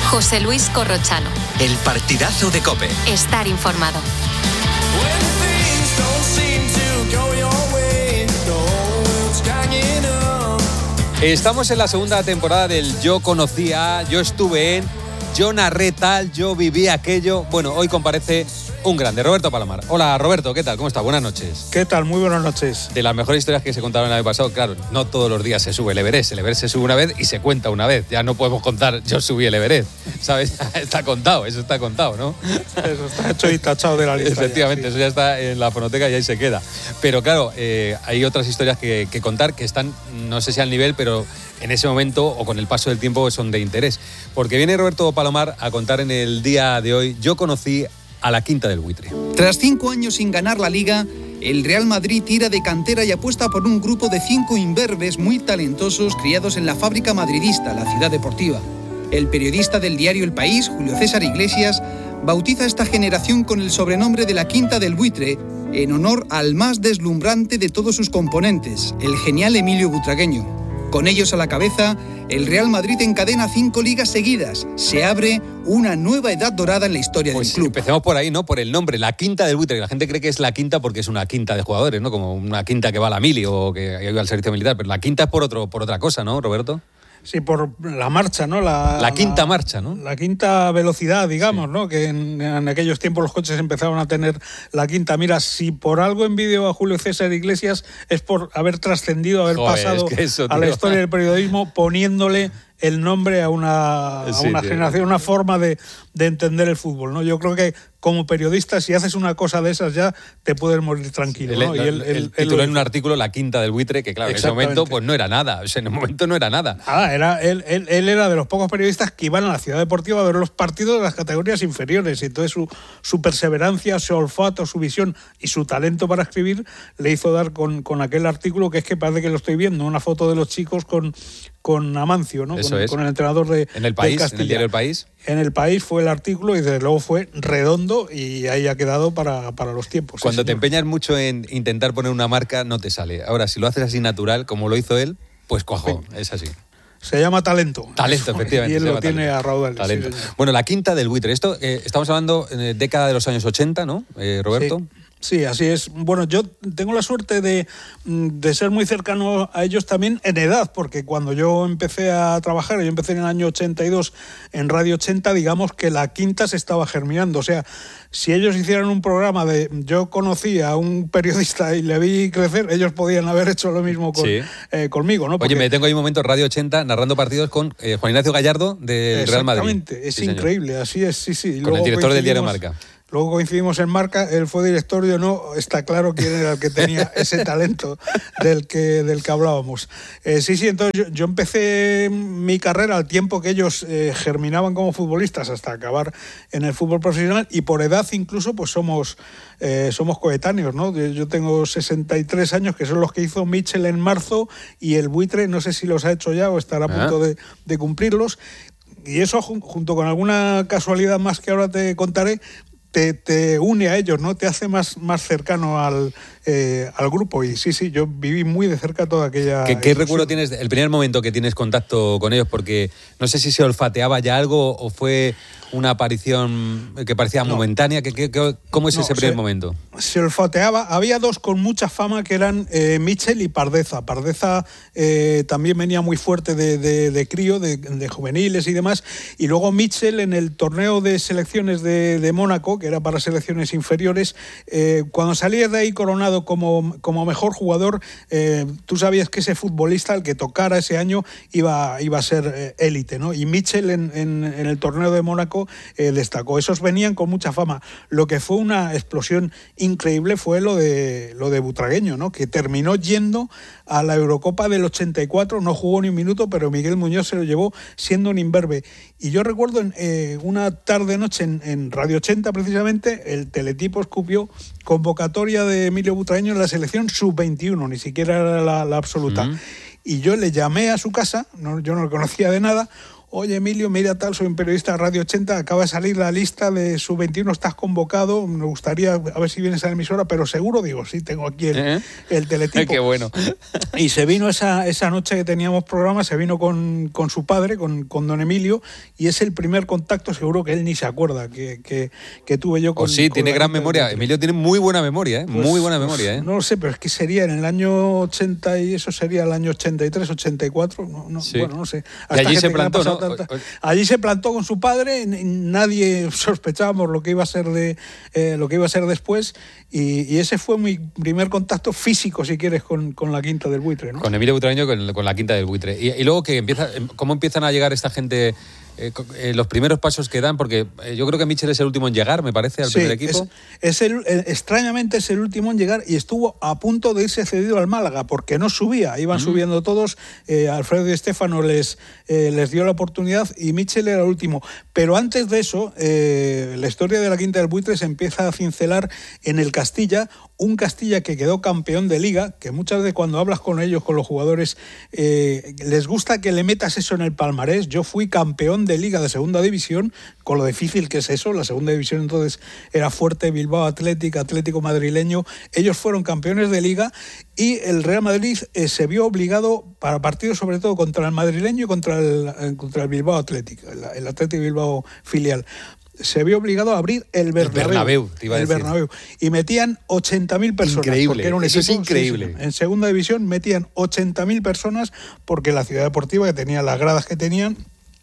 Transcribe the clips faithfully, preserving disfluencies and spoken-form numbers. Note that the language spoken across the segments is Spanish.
José Luis Corrochano. El partidazo de COPE. Estar informado. Estamos en la segunda temporada del Yo Conocía, Yo Estuve En, Yo Narré Tal, Yo Viví Aquello. Bueno, hoy comparece un grande, Roberto Palomar. Hola, Roberto, ¿qué tal? ¿Cómo estás? Buenas noches. ¿Qué tal? Muy buenas noches. De las mejores historias que se contaron el año pasado, claro, no todos los días se sube el Everest. El Everest se sube una vez y se cuenta una vez. Ya no podemos contar, yo subí el Everest, ¿sabes? Está contado, eso está contado, ¿no? Eso está hecho y tachado de la lista. Efectivamente, ya, sí. Eso ya está en la fonoteca y ahí se queda. Pero claro, eh, hay otras historias que, que contar que están, no sé si al nivel, pero en ese momento o con el paso del tiempo son de interés. Porque viene Roberto Palomar a contar en el día de hoy, yo conocí a la Quinta del Buitre. Tras cinco años sin ganar la Liga, el Real Madrid tira de cantera y apuesta por un grupo de cinco imberbes muy talentosos criados en la fábrica madridista, la Ciudad Deportiva. El periodista del diario El País, Julio César Iglesias, bautiza a esta generación con el sobrenombre de la Quinta del Buitre, en honor al más deslumbrante de todos sus componentes, el genial Emilio Butragueño. Con ellos a la cabeza, el Real Madrid encadena cinco ligas seguidas. Se abre una nueva edad dorada en la historia pues del club. Empecemos por ahí, ¿no? Por el nombre, la Quinta del Buitre. La gente cree que es la quinta porque es una quinta de jugadores, ¿no? Como una quinta que va a la mili o que iba al servicio militar. Pero la quinta es por otro, por otra cosa, ¿no, Roberto? Sí, por la marcha, ¿no? La, la quinta la, marcha, ¿no? La quinta velocidad, digamos, sí. ¿no? Que en, en aquellos tiempos los coches empezaron a tener la quinta. Mira, si por algo envidio a Julio César Iglesias es por haber trascendido, haber Joder, pasado es que eso, a la historia del periodismo poniéndole el nombre a una, a sí, una tío. generación, una forma de, de entender el fútbol, ¿no? Yo creo que como periodista, si haces una cosa de esas ya te puedes morir tranquilo, sí, ¿no? El, y el, el, el título en un artículo, La Quinta del Buitre, que claro, en ese momento pues no era nada, o sea, en el momento no era nada. Ah, era, él, él, él era de los pocos periodistas que iban a la Ciudad Deportiva a ver los partidos de las categorías inferiores, y entonces su, su perseverancia, su olfato, su visión y su talento para escribir le hizo dar con, con aquel artículo que es que parece que lo estoy viendo, una foto de los chicos con, con Amancio, ¿no? Eso con, es. con el entrenador de En el País, Castilla. en el diario El País. En El País fue el artículo y desde luego fue redondo y ahí ha quedado para, para los tiempos. Cuando sí, te empeñas mucho en intentar poner una marca, no te sale. Ahora, si lo haces así natural, como lo hizo él, pues cojo, sí. Es así. Se llama talento. Talento, efectivamente. Y él se lo tiene talento. a raudales. Talento. Sí, bueno, la Quinta del Buitre. Esto, eh, estamos hablando de eh, década de los años ochenta, ¿no, eh, Roberto? Sí. Sí, así es. Bueno, yo tengo la suerte de, de ser muy cercano a ellos también en edad, porque cuando yo empecé a trabajar, yo empecé en el año ochenta y dos en Radio ochenta, digamos que la quinta se estaba germinando. O sea, si ellos hicieran un programa de yo conocí a un periodista y le vi crecer, ellos podían haber hecho lo mismo con, sí. eh, conmigo, ¿no? Porque... Oye, me detengo ahí un momento, Radio ochenta, narrando partidos con eh, Juan Ignacio Gallardo del Real Madrid. Exactamente, es sí, increíble, señor. Así es, sí, sí. Con Luego el director del diario Marca. Luego coincidimos en Marca, él fue director, yo no, está claro quién era el que tenía ese talento del que, del que hablábamos. Eh, sí, sí, entonces yo, yo empecé mi carrera al tiempo que ellos eh, germinaban como futbolistas hasta acabar en el fútbol profesional, y por edad incluso pues somos, eh, somos coetáneos, ¿no? Yo tengo sesenta y tres años, que son los que hizo Mitchell en marzo, y el Buitre no sé si los ha hecho ya o estará a punto de, de cumplirlos, y eso junto con alguna casualidad más que ahora te contaré, Te, te une a ellos, ¿no? Te hace más, más cercano al, eh, al grupo. Y sí, sí, yo viví muy de cerca toda aquella... ¿Qué, qué recuerdo tienes, el primer momento que tienes contacto con ellos? Porque no sé si se olfateaba ya algo o fue una aparición que parecía no. momentánea. ¿Qué, qué, qué, ¿Cómo es no, ese primer se, momento? Se olfateaba. Había dos con mucha fama que eran eh, Mitchell y Pardeza. Pardeza eh, también venía muy fuerte de, de, de crío, de, de juveniles y demás. Y luego Mitchell en el torneo de selecciones de, de Mónaco, que era para selecciones inferiores, eh, cuando salías de ahí coronado como, como mejor jugador, eh, tú sabías que ese futbolista, el que tocara ese año, iba, iba a ser élite, eh, ¿no? Y Mitchell en, en, en el torneo de Mónaco eh, destacó. Esos venían con mucha fama. Lo que fue una explosión increíble fue lo de, lo de Butragueño, ¿no? Que terminó yendo a la Eurocopa del ochenta y cuatro, no jugó ni un minuto, pero Miguel Muñoz se lo llevó siendo un imberbe. Y yo recuerdo en, eh, una tarde-noche en, en Radio ochenta, precisamente, el teletipo escupió convocatoria de Emilio Butragueño en la selección sub veintiuno, ni siquiera era la, la absoluta. Uh-huh. Y yo le llamé a su casa, no, yo no lo conocía de nada, oye Emilio, mira tal, soy un periodista de Radio ochenta, acaba de salir la lista de sub veintiuno, estás convocado, me gustaría a ver si vienes a la emisora, pero seguro, digo, sí, tengo aquí el, ¿Eh? el teletipo. Qué bueno. Y se vino esa, esa noche que teníamos programa, se vino con, con su padre, con, con don Emilio, y es el primer contacto, seguro que él ni se acuerda, que, que, que tuve yo con... Oh, sí, con tiene gran memoria. Emilio tiene muy buena memoria, ¿eh? Pues, muy buena memoria, ¿eh? No lo sé, pero es que sería en el año ochenta y eso sería el año ochenta y tres, ochenta y cuatro, no, no, sí. Bueno, no sé. Y allí se plantó, ¿no? Tanta... Allí se plantó con su padre, nadie sospechábamos lo que iba a ser de eh, lo que iba a ser después, y, y ese fue mi primer contacto físico, si quieres, con, con la Quinta del Buitre, ¿no? Con Emilio Butragueño, con, con la Quinta del Buitre. Y, y luego que empieza, ¿cómo empiezan a llegar esta gente? Eh, eh, los primeros pasos que dan, porque eh, yo creo que Mitchell es el último en llegar, me parece, al sí, primer equipo. Es, es el, eh, extrañamente es el último en llegar y estuvo a punto de irse cedido al Málaga, porque no subía, iban mm. subiendo todos, eh, Alfredo Di Stéfano les, eh, les dio la oportunidad y Mitchell era el último. Pero antes de eso, eh, la historia de la Quinta del Buitre se empieza a cincelar en el Castilla, un Castilla que quedó campeón de Liga, que muchas veces cuando hablas con ellos, con los jugadores, eh, les gusta que le metas eso en el palmarés. Yo fui campeón de Liga de Segunda División, con lo difícil que es eso. La Segunda División entonces era fuerte, Bilbao Athletic, Atlético Madrileño. Ellos fueron campeones de Liga y el Real Madrid eh, se vio obligado, para partidos sobre todo contra el madrileño y contra el, eh, contra el Bilbao Athletic, el, el Athletic Bilbao filial, se vio obligado a abrir el Bernabéu. El Bernabéu, te iba a decir. El Bernabéu. Y metían ochenta mil personas. Increíble, porque era un eso equipo, es increíble. Sí, sí. En Segunda División metían ochenta mil personas porque la ciudad deportiva, que tenía las gradas que tenían,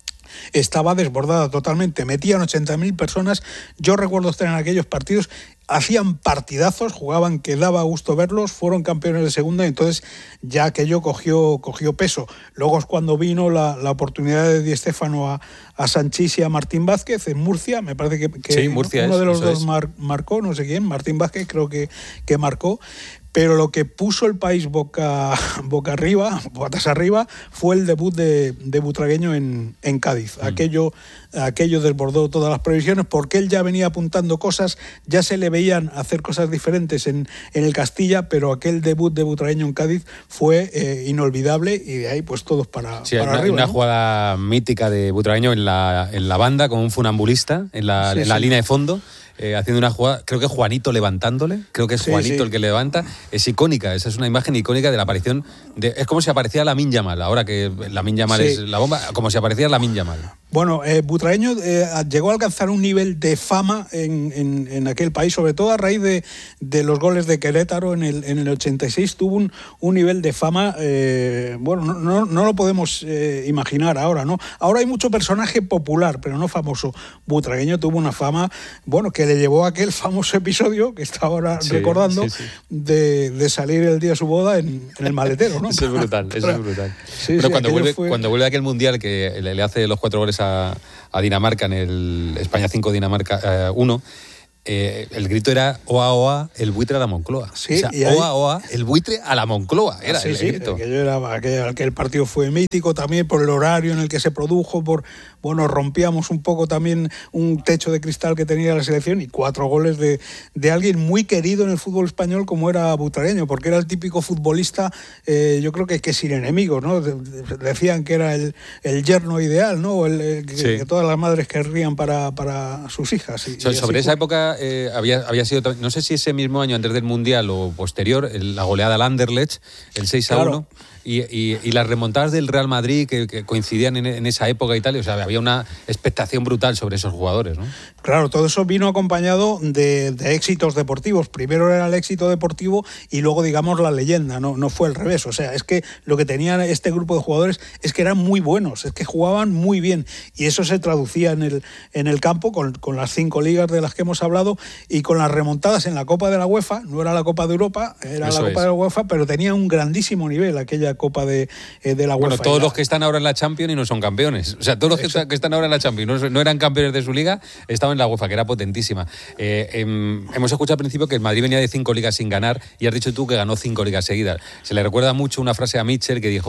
estaba desbordada totalmente. Metían ochenta mil personas. Yo recuerdo estar en aquellos partidos, hacían partidazos, jugaban que daba gusto verlos, fueron campeones de segunda y entonces ya aquello cogió, cogió peso. Luego es cuando vino la, la oportunidad de Di Stéfano a, a Sanchís y a Martín Vázquez en Murcia, me parece que, que sí, Murcia uno es, de los dos es. mar, marcó, no sé quién, Martín Vázquez creo que, que marcó. Pero lo que puso el país boca, boca arriba, botas arriba, fue el debut de, de Butragueño en, en Cádiz. Mm. Aquello, aquello desbordó todas las previsiones, porque él ya venía apuntando cosas, ya se le veían hacer cosas diferentes en, en el Castilla, pero aquel debut de Butragueño en Cádiz fue eh, inolvidable, y de ahí pues todos para, sí, para una, arriba. Una ¿no? jugada mítica de Butragueño en la, en la banda, con un funambulista en la, sí, en la sí. línea de fondo. Eh, haciendo una jugada, creo que Juanito levantándole, creo que es sí, Juanito sí. el que levanta, es icónica, esa es una imagen icónica de la aparición, de, es como si aparecía Lamine Yamal, ahora que Lamine Yamal sí. es la bomba, como si apareciera Lamine Yamal. Bueno, eh, Butragueño eh, llegó a alcanzar un nivel de fama en, en, en aquel país, sobre todo a raíz de, de los goles de Querétaro en el, en el ochenta y seis, tuvo un, un nivel de fama, eh, bueno, no, no, no lo podemos eh, imaginar ahora, ¿no? Ahora hay mucho personaje popular, pero no famoso. Butragueño tuvo una fama, bueno, que le llevó a aquel famoso episodio que está ahora sí, recordando, sí, sí. De, de salir el día de su boda en, en el maletero, ¿no? Eso es brutal, eso es brutal. Sí, Pero sí, cuando, vuelve, fue... cuando vuelve a aquel mundial que le, le hace los cuatro goles a, a Dinamarca en el España cinco, Dinamarca uno, eh, el grito era oa oa, el buitre a la Moncloa. Sí, o sea, y ahí... oa oa, el buitre a la Moncloa, era sí, el, sí, el grito. Aquello era, aquel, aquel partido fue mítico también por el horario en el que se produjo, por, bueno, rompíamos un poco también un techo de cristal que tenía la selección, y cuatro goles de, de alguien muy querido en el fútbol español como era Butragueño, porque era el típico futbolista, eh, yo creo que, que sin enemigos, ¿no? De, de, decían que era el, el yerno ideal, ¿no? El, el, que, sí. que todas las madres querrían para, para sus hijas. Y, so, y sobre esa fue. época eh, había, había sido, no sé si ese mismo año antes del Mundial o posterior, el, la goleada al Anderlecht, el seis a uno. Claro. Y, y, y las remontadas del Real Madrid que, que coincidían en, en esa época y tal, o sea, había una expectación brutal sobre esos jugadores, ¿no? Claro, todo eso vino acompañado de, de éxitos deportivos. Primero era el éxito deportivo y luego, digamos, la leyenda, no, no fue al revés. O sea, es que lo que tenía este grupo de jugadores es que eran muy buenos, es que jugaban muy bien, y eso se traducía en el, en el campo con, con las cinco ligas de las que hemos hablado y con las remontadas en la Copa de la UEFA. No era la Copa de Europa, era eso la Copa es. de la UEFA, pero tenía un grandísimo nivel aquella Copa de, eh, de la UEFA. Bueno, todos los que están ahora en la Champions y no son campeones. O sea, todos los que, está, que están ahora en la Champions no, no eran campeones de su liga, estaban en la UEFA, que era potentísima. Eh, eh, hemos escuchado al principio que el Madrid venía de cinco ligas sin ganar, y has dicho tú que ganó cinco ligas seguidas. Se le recuerda mucho una frase a Mitchell que dijo: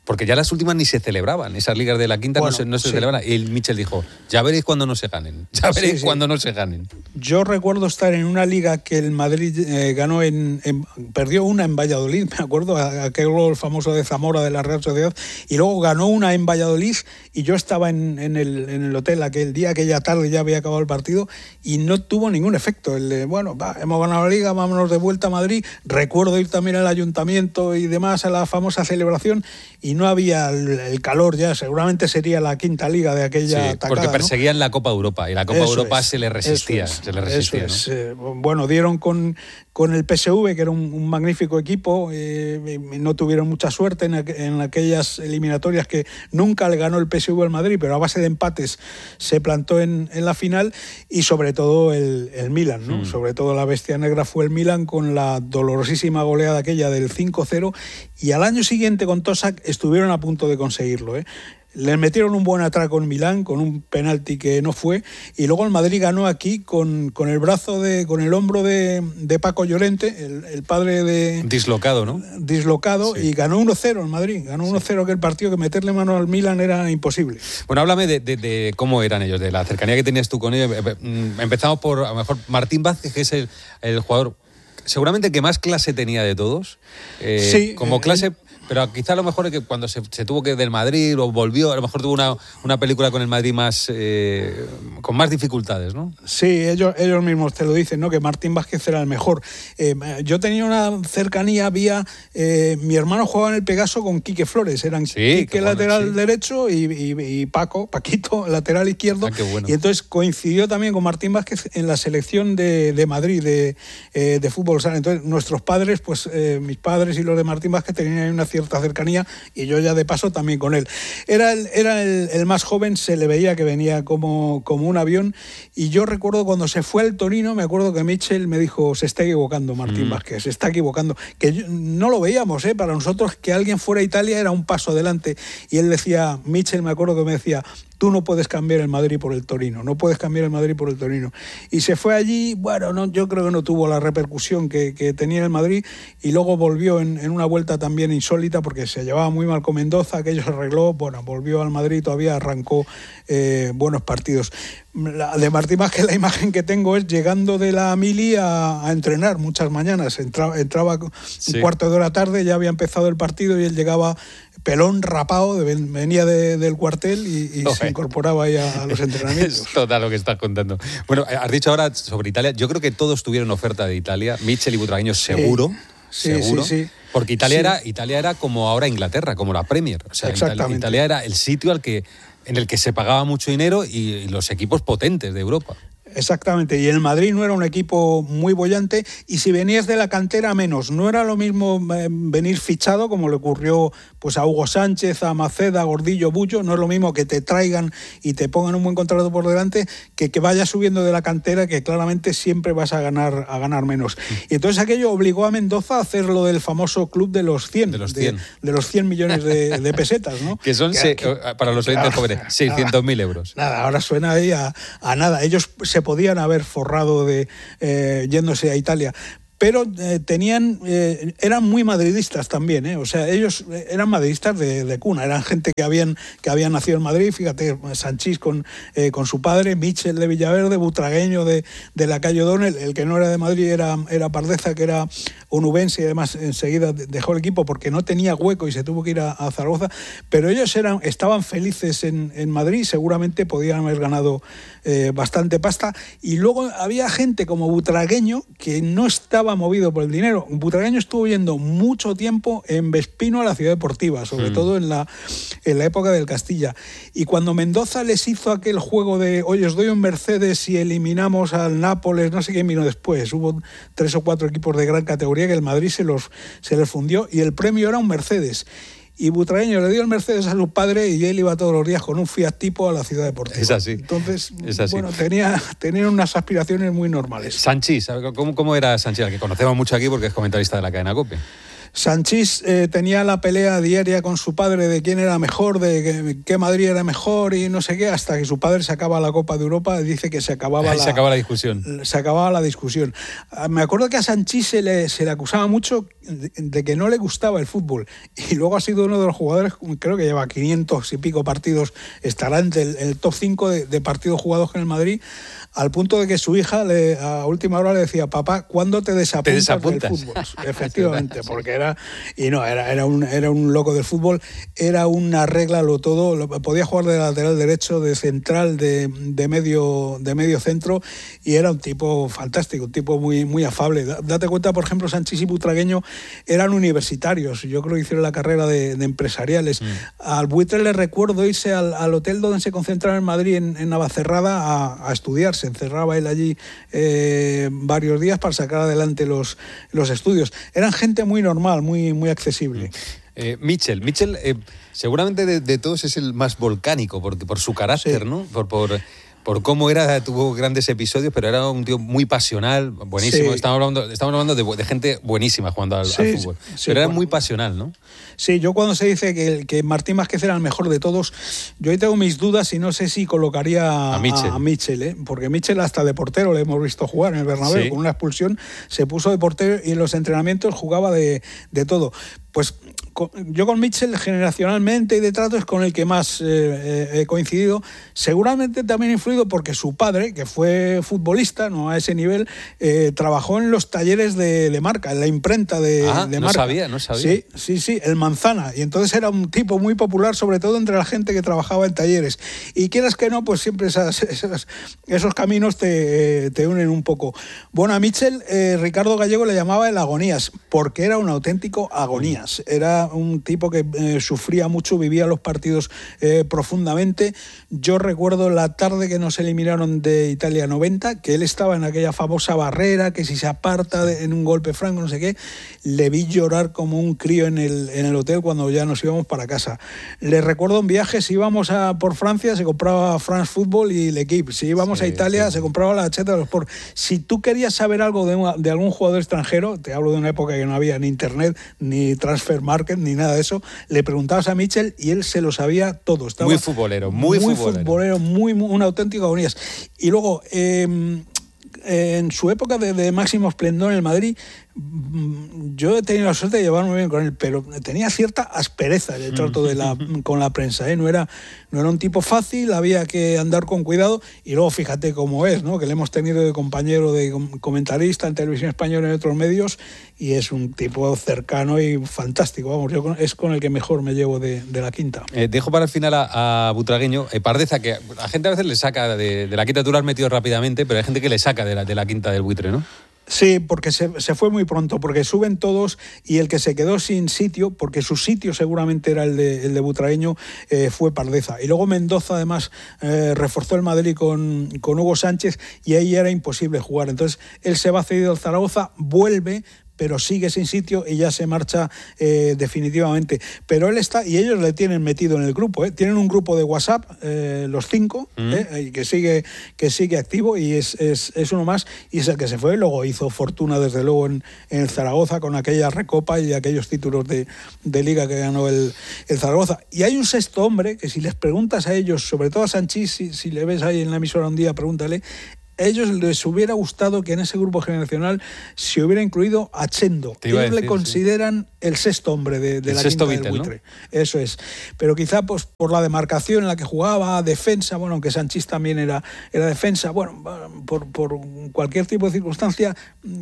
Porque ya las últimas ni se celebraban, esas ligas de la quinta bueno, no se, no se sí. celebraban. Y el Mitchell dijo, ya veréis cuando no se ganen, ya veréis sí, sí. cuando no se ganen. Yo recuerdo estar en una liga que el Madrid eh, ganó en, en, perdió una en Valladolid, me acuerdo, aquel gol famoso de Zamora de la Real Sociedad, y luego ganó una en Valladolid, y yo estaba en, en, el, en el hotel aquel día, aquella tarde ya había acabado el partido, y no tuvo ningún efecto. El de, bueno, va, hemos ganado la liga, vámonos de vuelta a Madrid. Recuerdo ir también al ayuntamiento y demás a la famosa celebración, y no había el, el calor ya, seguramente sería la quinta liga de aquella sí, tacada, porque perseguían ¿no? la Copa Europa, y la Copa eso Europa es, se le resistía, es, se le resistía, es, ¿no? eh, bueno, dieron con, con el P S V, que era un, un magnífico equipo, eh, no tuvieron mucha suerte en, en aquellas eliminatorias que nunca le ganó el P S V al Madrid, pero a base de empates se plantó en, en la final, y sobre todo el, el Milan, ¿no? Mm. Sobre todo la bestia negra fue el Milan, con la dolorosísima goleada aquella del cinco cero, y al año siguiente con Tosak estuvieron a punto de conseguirlo, ¿eh? Les metieron un buen atraco en Milán con un penalti que no fue, y luego el Madrid ganó aquí con, con el brazo de, con el hombro de, de Paco Llorente, el, el padre de... Dislocado, ¿no? Dislocado, sí. Y ganó uno cero el Madrid, ganó uno cero aquel partido, que meterle mano al Milán era imposible. Bueno, háblame de, de, de cómo eran ellos, de la cercanía que tenías tú con ellos. Empezamos por, a lo mejor, Martín Vázquez, que es el, el jugador seguramente que más clase tenía de todos. Eh, sí. Como eh, clase... Pero quizá a lo mejor es que cuando se, se tuvo que ir del Madrid o volvió, a lo mejor tuvo una, una película con el Madrid más eh, con más dificultades, ¿no? Sí, ellos, ellos mismos te lo dicen, ¿no? Que Martín Vázquez era el mejor. Eh, yo tenía una cercanía, había... Eh, mi hermano jugaba en el Pegaso con Quique Flores, eran sí, Quique bueno, lateral sí. derecho y, y, y Paco, Paquito, lateral izquierdo. Ah, qué bueno. Y entonces coincidió también con Martín Vázquez en la selección de, de Madrid de, eh, de fútbol sala. Entonces nuestros padres, pues eh, mis padres y los de Martín Vázquez tenían una cierta cercanía, y yo ya de paso también con él. Era el, era el, el más joven, se le veía que venía como, como un avión, y yo recuerdo cuando se fue al Torino, me acuerdo que Mitchell me dijo, se está equivocando Martín mm. Vázquez, se está equivocando, que yo, no lo veíamos, ¿eh? Para nosotros que alguien fuera a Italia era un paso adelante, y él decía, Mitchell me acuerdo que me decía, tú no puedes cambiar el Madrid por el Torino, no puedes cambiar el Madrid por el Torino. Y se fue allí, bueno, no, yo creo que no tuvo la repercusión que, que tenía el Madrid, y luego volvió en, en una vuelta también insólita, porque se llevaba muy mal con Mendoza, aquello se arregló, bueno, volvió al Madrid y todavía arrancó eh, buenos partidos. La de Martín Vázquez, la imagen que tengo es llegando de la mili a, a entrenar muchas mañanas, entraba, entraba sí. un cuarto de hora tarde, ya había empezado el partido y él llegaba pelón, rapado, de, venía de, del cuartel y, y oh, se incorporaba ahí a, a los entrenamientos. Es total lo que estás contando. Bueno, has dicho ahora sobre Italia, yo creo que todos tuvieron oferta de Italia, Mitchell y Butragueño seguro, sí, seguro. Sí, sí, sí. Porque Italia, sí. era, Italia era como ahora Inglaterra, como la Premier. O sea, Italia, Italia era el sitio al que, en el que se pagaba mucho dinero y, y los equipos potentes de Europa. Exactamente, y el Madrid no era un equipo muy bollante, y si venías de la cantera menos, no era lo mismo venir fichado como le ocurrió pues a Hugo Sánchez, a Maceda, a Gordillo, Bullo, no es lo mismo que te traigan y te pongan un buen contrato por delante que que vayas subiendo de la cantera, que claramente siempre vas a ganar a ganar menos. Y entonces aquello obligó a Mendoza a hacer lo del famoso club de los cien, de los cien, de, de los cien millones de, de pesetas, ¿no? Que son, que, se, que, para los oyentes jóvenes, seiscientos mil euros. Nada, ahora suena ahí a, a nada. Ellos se podían haber forrado de eh, yéndose a Italia, pero eh, tenían eh, eran muy madridistas también, ¿eh? O sea, ellos eran madridistas de, de cuna, eran gente que habían que habían nacido en Madrid, fíjate, Sanchís con, eh, con su padre, Mitchell de Villaverde, Butragueño de, de la calle O'Donnell, el que no era de Madrid era, era Pardeza, que era onubense, y además enseguida dejó el equipo porque no tenía hueco y se tuvo que ir a, a Zaragoza, pero ellos eran estaban felices en, en Madrid, seguramente podían haber ganado eh, bastante pasta, y luego había gente como Butragueño que no estaba movido por el dinero. Butragueño estuvo yendo mucho tiempo en Vespino a la Ciudad Deportiva, sobre mm. todo en la, en la época del Castilla, y cuando Mendoza les hizo aquel juego de oye, os doy un Mercedes y eliminamos al Nápoles, no sé qué vino después, hubo tres o cuatro equipos de gran categoría que el Madrid se los se les fundió y el premio era un Mercedes. Y Butragueño le dio el Mercedes a su padre y él iba todos los días con un Fiat Tipo a la Ciudad Deportiva. Es así. Entonces, es así. bueno, tenía, tenía unas aspiraciones muy normales. Sanchís, ¿cómo, cómo era Sanchís? Al que conocemos mucho aquí porque es comentarista de la cadena COPE. Sanchís eh, tenía la pelea diaria con su padre de quién era mejor, de que, qué Madrid era mejor y no sé qué, hasta que su padre se acaba la Copa de Europa y dice que se acababa, la, se acaba la discusión. Se acababa la discusión. Me acuerdo que a Sanchís se le, se le acusaba mucho de, de que no le gustaba el fútbol y luego ha sido uno de los jugadores, creo que lleva quinientos y pico partidos, estará entre el, el top cinco de, de partidos jugados en el Madrid, al punto de que su hija le, a última hora le decía: papá, ¿cuándo te desapuntas, ¿Te desapuntas? del fútbol? Efectivamente, porque era y no era era un era un loco del fútbol, era una regla lo todo, lo, podía jugar de lateral derecho, de central, de, de medio de medio centro, y era un tipo fantástico, un tipo muy muy afable. Date cuenta, por ejemplo, Sanchís y Butragueño eran universitarios, yo creo que hicieron la carrera de, de empresariales. Mm. Al Buitre le recuerdo irse al, al hotel donde se concentraba en Madrid, en, en Navacerrada, a, a estudiar. Se encerraba él allí eh, varios días para sacar adelante los, los estudios. Eran gente muy normal, muy, muy accesible. Eh, Mitchell, Mitchell eh, seguramente de, de todos es el más volcánico, porque por su carácter, sí. ¿no? Por, por, por cómo era, tuvo grandes episodios, pero era un tío muy pasional, buenísimo. Sí. Estamos hablando, estamos hablando de, de gente buenísima jugando al, sí, al fútbol. Sí, pero era bueno, muy pasional, ¿no? Sí, yo cuando se dice que, que Martín Vázquez era el mejor de todos, yo ahí tengo mis dudas y no sé si colocaría a Mitchell, a, a Mitchell ¿eh? Porque Mitchell hasta de portero le hemos visto jugar en el Bernabéu, sí. Con una expulsión se puso de portero y en los entrenamientos jugaba de, de todo. Pues yo con Mitchell generacionalmente y de trato es con el que más eh, he coincidido, seguramente también influido porque su padre, que fue futbolista, no a ese nivel, eh, trabajó en los talleres de, de Marca, en la imprenta de, ah, de no Marca. Sabía, no sabía. Sí, sí, sí, el Manzana, y entonces era un tipo muy popular, sobre todo entre la gente que trabajaba en talleres, y quieras que no, pues siempre esas, esas, esos caminos te, te unen un poco. Bueno, a Mitchell, eh, Ricardo Gallego le llamaba el Agonías, porque era un auténtico agonías, era un tipo que eh, sufría mucho, vivía los partidos eh, profundamente. Yo recuerdo la tarde que nos eliminaron de Italia noventa, que él estaba en aquella famosa barrera, que si se aparta de, en un golpe franco, no sé qué, le vi llorar como un crío en el, en el hotel cuando ya nos íbamos para casa. Le recuerdo en viajes, si íbamos a, por Francia, se compraba France Football y l'Equipe. Si íbamos sí, a Italia, sí. se compraba la Gaceta de los Sport. Si tú querías saber algo de, una, de algún jugador extranjero, te hablo de una época que no había ni internet, ni transfer market, ni nada de eso, le preguntabas a Mitchell y él se lo sabía todo. Estaba muy futbolero, muy, muy futbolero. futbolero, muy, muy, un auténtico agonías. Y luego, eh, en su época de, de máximo esplendor en el Madrid, yo he tenido la suerte de llevarme bien con él, pero tenía cierta aspereza en el trato de la, con la prensa, ¿eh? No era, no era un tipo fácil, había que andar con cuidado, y luego fíjate cómo es, ¿no? Que le hemos tenido de compañero, de comentarista en Televisión Española y en otros medios, y es un tipo cercano y fantástico, vamos, yo con, es con el que mejor me llevo de, de la quinta. Eh, dejo para el final a, a Butragueño, eh, Pardeza, que la gente a veces le saca de, de la quinta, tú lo has metido rápidamente, pero hay gente que le saca de la, de la quinta del Buitre, ¿no? Sí, porque se, se fue muy pronto, porque suben todos y el que se quedó sin sitio, porque su sitio seguramente era el de, el de Butragueño, eh, fue Pardeza. Y luego Mendoza además eh, reforzó el Madrid con, con Hugo Sánchez y ahí era imposible jugar. Entonces él se va cedido al Zaragoza, vuelve, pero sigue sin sitio y ya se marcha eh, definitivamente. Pero él está, y ellos le tienen metido en el grupo, ¿eh? Tienen un grupo de WhatsApp, eh, los cinco, mm. ¿eh? que sigue que sigue activo y es, es, es uno más, y es el que se fue. Luego hizo fortuna, desde luego, en, en el Zaragoza, con aquella recopa y aquellos títulos de, de Liga que ganó el, el Zaragoza. Y hay un sexto hombre, que si les preguntas a ellos, sobre todo a Sanchís, si, si le ves ahí en la emisora un día, pregúntale, a ellos les hubiera gustado que en ese grupo generacional se hubiera incluido a Chendo. Ellos decir, le consideran sí. el sexto hombre de, de la quinta del Buitre. ¿No? Eso es. Pero quizá pues por la demarcación en la que jugaba, defensa, bueno, aunque Sanchís también era, era defensa, bueno, por, por cualquier tipo de circunstancia,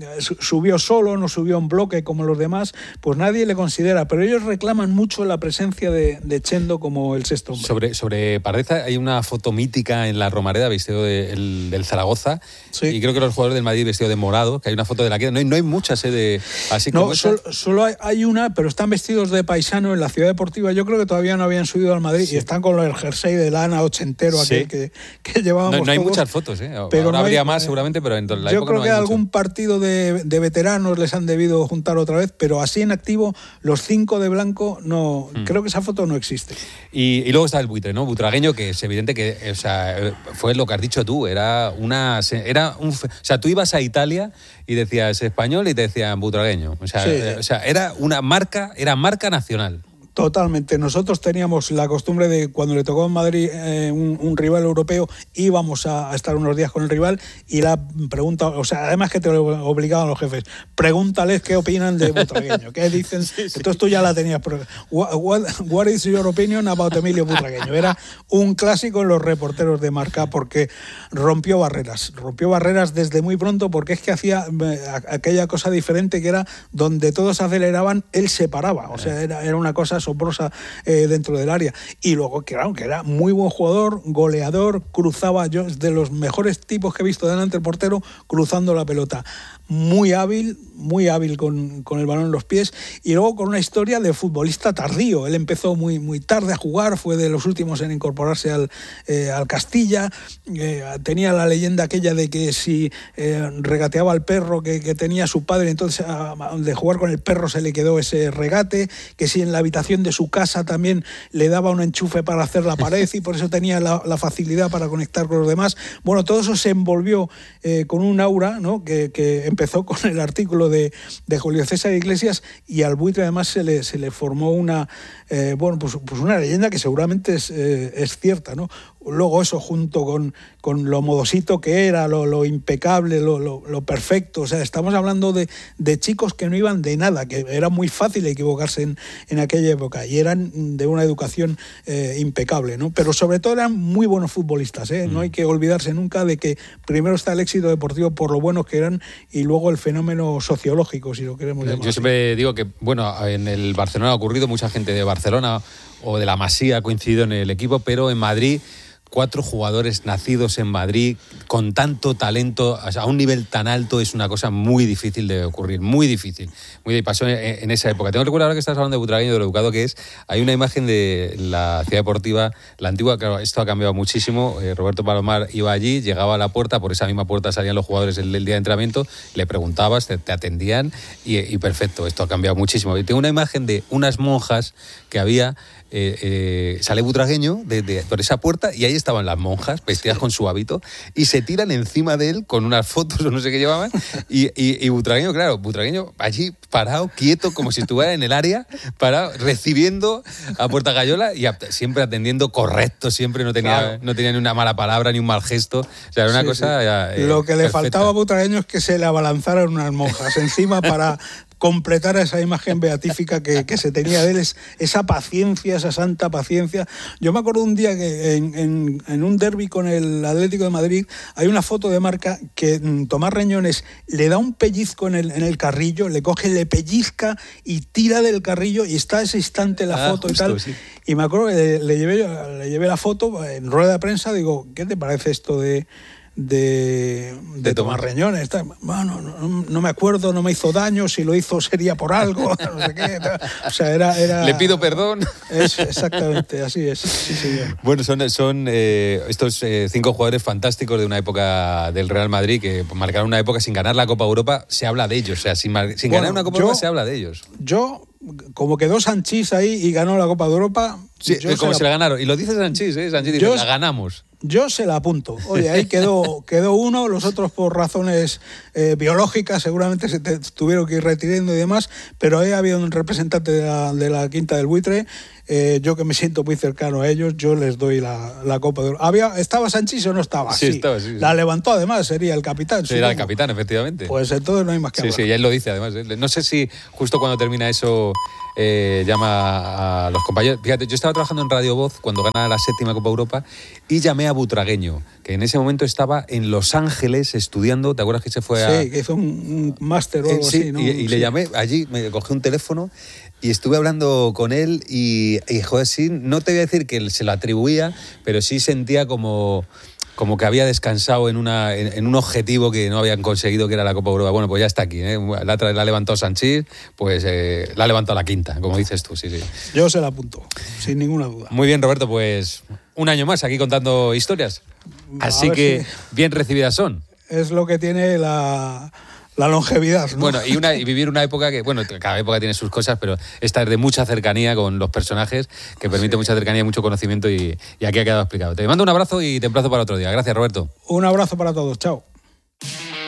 subió solo, no subió en bloque como los demás, pues nadie le considera. Pero ellos reclaman mucho la presencia de, de Chendo como el sexto hombre. Sobre, sobre Pardeza hay una foto mítica en la Romareda, vestido de, el, del Zaragoza. Sí. Y creo que los jugadores del Madrid vestidos de morado, que hay una foto de la quinta. No hay, no hay muchas, ¿eh? De, así no, como solo, solo hay, hay una, pero están vestidos de paisano en la Ciudad Deportiva. Yo creo que todavía no habían subido al Madrid sí. y están con el jersey de lana ochentero, sí. aquel que, que llevábamos. No, no hay todos, muchas fotos, ¿eh? Pero ahora no habría hay, más seguramente, pero en la yo época creo no que hay algún mucho. partido de, de veteranos les han debido juntar otra vez, pero así en activo, los cinco de blanco, no, hmm. creo que esa foto no existe. Y, y luego está el Buitre, ¿no? Butragueño, que es evidente que, o sea, fue lo que has dicho tú, era una una... Era un, o sea, tú ibas a Italia y decías español y te decían butragueño. O sea, Sí. eh, o sea era una marca, era marca nacional. Totalmente. Nosotros teníamos la costumbre de cuando le tocó en Madrid eh, un, un rival europeo, íbamos a, a estar unos días con el rival y la pregunta, o sea, además que te lo obligaban los jefes, pregúntales qué opinan de Butragueño, qué dicen. Sí, sí. Entonces tú ya la tenías. What, what, what is your opinion about Emilio Butragueño? Era un clásico en los reporteros de Marca porque rompió barreras, rompió barreras desde muy pronto porque es que hacía eh, aquella cosa diferente que era donde todos aceleraban, él se paraba. O sea, era, era una cosa asombrosa eh, dentro del área. Y luego, claro, que era muy buen jugador, goleador, cruzaba, yo de los mejores tipos que he visto delante del portero, cruzando la pelota. Muy hábil, muy hábil con, con el balón en los pies, y luego con una historia de futbolista tardío. Él empezó muy, muy tarde a jugar, fue de los últimos en incorporarse al, eh, al Castilla, eh, tenía la leyenda aquella de que si eh, regateaba al perro que, que tenía su padre, entonces a, a, de jugar con el perro se le quedó ese regate, que si en la habitación de su casa también le daba un enchufe para hacer la pared y por eso tenía la, la facilidad para conectar con los demás. Bueno, todo eso se envolvió eh, con un aura, ¿no? que, que empezó con el artículo de, de Julio César Iglesias, y al Buitre además se le, se le formó una, eh, bueno, pues, pues una leyenda que seguramente es, eh, es cierta, ¿no? Luego eso junto con, con lo modosito que era, lo, lo impecable, lo, lo, lo perfecto. O sea, estamos hablando de, de chicos que no iban de nada, que era muy fácil equivocarse en, en aquella época y eran de una educación eh, impecable, ¿no? Pero sobre todo eran muy buenos futbolistas, ¿eh? Mm. No hay que olvidarse nunca de que primero está el éxito deportivo por lo buenos que eran y luego el fenómeno sociológico, si lo queremos llamar. Yo siempre digo que, bueno, en el Barcelona ha ocurrido, mucha gente de Barcelona o de la Masía ha coincidido en el equipo, pero en Madrid cuatro jugadores nacidos en Madrid con tanto talento, o sea, a un nivel tan alto, es una cosa muy difícil de ocurrir, muy difícil. Muy pasó en, en esa época. Tengo que recordar ahora que estás hablando de Butragueño, de lo educado que es. Hay una imagen de la ciudad deportiva, la antigua, claro, esto ha cambiado muchísimo. Eh, Roberto Palomar iba allí, llegaba a la puerta, por esa misma puerta salían los jugadores el, el día de entrenamiento, le preguntabas, te, te atendían y, y perfecto, esto ha cambiado muchísimo. Y tengo una imagen de unas monjas que había. Eh, eh, sale Butragueño de, de, por esa puerta y ahí estaban las monjas vestidas con su hábito y se tiran encima de él con unas fotos o no sé qué llevaban y, y, y Butragueño, claro, Butragueño allí parado, quieto, como si estuviera en el área, parado, recibiendo a Puerta Gallola y a, siempre atendiendo correcto, siempre no tenía, claro. no tenía ni una mala palabra ni un mal gesto, o sea, era una sí, cosa... Sí. Ya, eh, Lo que le perfecta. faltaba a Butragueño es que se le abalanzaran unas monjas encima para... completar esa imagen beatífica que, que se tenía de él, es, esa paciencia, esa santa paciencia. Yo me acuerdo un día que en, en, en un derbi con el Atlético de Madrid hay una foto de Marca que Tomás Reñones le da un pellizco en el, en el carrillo, le coge, le pellizca y tira del carrillo y está ese instante la ah, foto justo, y tal. Sí. Y me acuerdo que le, le, llevé, le llevé la foto en rueda de prensa, digo, ¿qué te parece esto de... de, de, de Tomás Reñones? Bueno, no, no me acuerdo, no me hizo daño, si lo hizo sería por algo, no sé qué. O sea, era... era Le pido perdón. Es, exactamente, así es. Sí, señor. Bueno, son, son eh, estos eh, cinco jugadores fantásticos de una época del Real Madrid que marcaron una época sin ganar la Copa Europa, se habla de ellos. O sea, sin, sin bueno, ganar una Copa yo, Europa se habla de ellos. Yo... Como quedó Sanchís ahí y ganó la Copa de Europa... Sí, yo como se, se la la ganaron. Y lo dice Sanchís, ¿eh? Sanchís dice, yo, la ganamos. Yo se la apunto. Oye, ahí quedó, quedó uno, los otros por razones eh, biológicas seguramente se te, tuvieron que ir retirando y demás, pero ahí había un representante de la, de la Quinta del Buitre. Eh, yo que me siento muy cercano a ellos, yo les doy la, la Copa de Oro. ¿Había, ¿Estaba Sanchís o no estaba? Sí, sí. estaba, sí, sí. La levantó además, sería el capitán. Sí, era el capitán, efectivamente. Pues entonces no hay más que sí, hablar. Sí, sí, y él lo dice además. ¿eh? No sé si justo cuando termina eso eh, llama a los compañeros. Fíjate, yo estaba trabajando en Radio Voz cuando gana la séptima Copa Europa y llamé a Butragueño, que en ese momento estaba en Los Ángeles estudiando. ¿Te acuerdas que se fue a...? Sí, que hizo un, un máster o algo sí, así, ¿no? Y, y sí. le llamé allí, me cogí un teléfono y estuve hablando con él y, y, joder, sí, no te voy a decir que se lo atribuía, pero sí sentía como... como que había descansado en, una, en, en un objetivo que no habían conseguido, que era la Copa Europa. Bueno, pues ya está aquí, ¿eh? La, la ha levantado Sanchís, pues eh, la ha levantado la quinta, como dices tú, sí, sí. Yo se la apunto, sin ninguna duda. Muy bien, Roberto, pues un año más aquí contando historias. Así que si... bien recibidas son. Es lo que tiene la... la longevidad, ¿no? Bueno, y, una, y vivir una época que, bueno, cada época tiene sus cosas, pero esta es de mucha cercanía con los personajes, que permite sí. mucha cercanía, mucho conocimiento y, y aquí ha quedado explicado. Te mando un abrazo y te emplazo para otro día. Gracias, Roberto. Un abrazo para todos. Chao.